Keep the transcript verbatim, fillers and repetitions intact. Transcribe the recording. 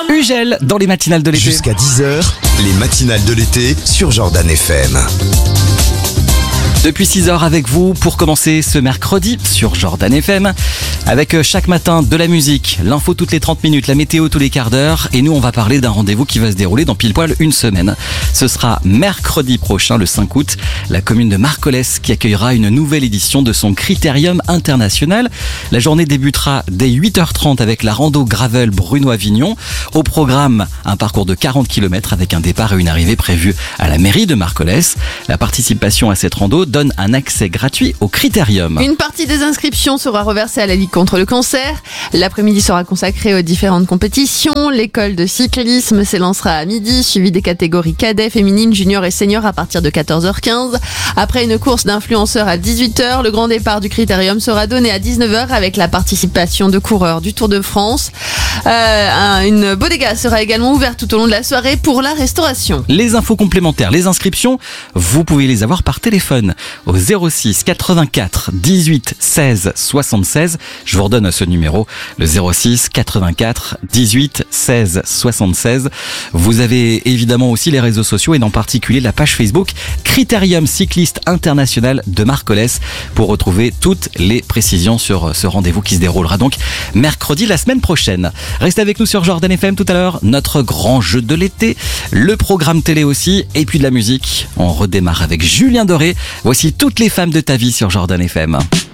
Ugel dans les matinales de l'été. Jusqu'à dix heures, les matinales de l'été sur Jordan F M. Depuis six heures avec vous pour commencer ce mercredi sur Jordan F M. Avec chaque matin de la musique, l'info toutes les trente minutes, la météo tous les quarts d'heure. Et nous, on va parler d'un rendez-vous qui va se dérouler dans pile poil une semaine. Ce sera mercredi prochain, le cinq août, la commune de Marcollès qui accueillera une nouvelle édition de son Critérium international. La journée débutera dès huit heures trente avec la rando gravel Bruno-Avignon. Au programme, un parcours de quarante kilomètres avec un départ et une arrivée prévue à la mairie de Marcollès. La participation à cette rando donne un accès gratuit au Critérium. Une partie des inscriptions sera reversée à la Ligue contre le cancer. L'après-midi sera consacré aux différentes compétitions. L'école de cyclisme s'élancera à midi, suivi des catégories cadets, féminines, juniors et seniors à partir de quatorze heures quinze. Après une course d'influenceurs à dix-huit heures, le grand départ du Critérium sera donné à dix-neuf heures avec la participation de coureurs du Tour de France. Euh, une bodega sera également ouverte tout au long de la soirée pour la restauration. Les infos complémentaires, les inscriptions, vous pouvez les avoir par téléphone au zéro six quatre-vingt-quatre dix-huit seize soixante-seize. Je vous redonne ce numéro, le zéro six quatre-vingt-quatre dix-huit seize soixante-seize. Vous avez évidemment aussi les réseaux sociaux et en particulier la page Facebook Critérium Cycliste International de Marcollès pour retrouver toutes les précisions sur ce rendez-vous qui se déroulera donc mercredi la semaine prochaine. Restez avec nous sur Jordan F M tout à l'heure, notre grand jeu de l'été, le programme télé aussi et puis de la musique. On redémarre avec Julien Doré. Voici toutes les femmes de ta vie sur Jordan F M.